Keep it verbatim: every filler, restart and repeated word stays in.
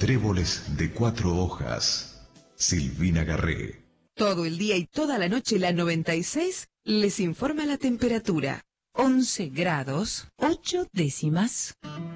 Tréboles de cuatro hojas. Silvina Garré. Todo el día y toda la noche la noventa y seis les informa la temperatura. once grados, ocho décimas.